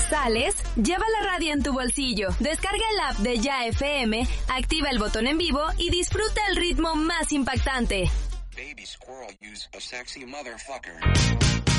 ¿Sales? Lleva la radio en tu bolsillo. Descarga el app de Ya FM, activa el botón en vivo y disfruta el ritmo más impactante. Baby squirrel use a sexy motherfucker.